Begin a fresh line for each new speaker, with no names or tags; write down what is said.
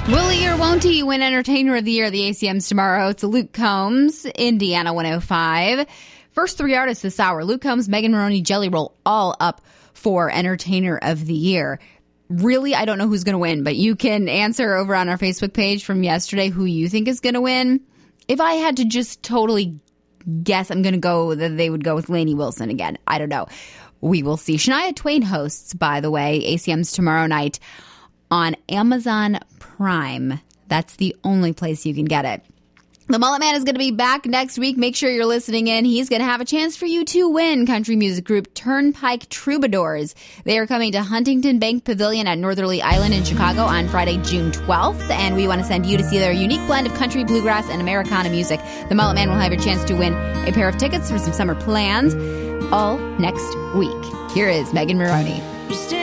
Will he or won't he win Entertainer of the Year at the ACMs tomorrow? It's Luke Combs, Indiana 105. First three artists this hour, Luke Combs, Megan Moroney, Jelly Roll, all up for Entertainer of the Year. Really, I don't know who's going to win, but you can answer over on our Facebook page from yesterday who you think is going to win. If I had to just totally guess, I'm going to go that they would go with Lainey Wilson again. I don't know. We will see. Shania Twain hosts, by the way, ACMs tomorrow night on Amazon Prime. That's the only place you can get it. The Mullet Man is going to be back next week. Make sure you're listening in. He's going to have a chance for you to win country music group Turnpike Troubadours. They are coming to Huntington Bank Pavilion at Northerly Island in Chicago on Friday, June 12th. And we want to send you to see their unique blend of country, bluegrass, and Americana music. The Mullet Man will have your chance to win a pair of tickets for some summer plans all next week. Here is Megan Moroney.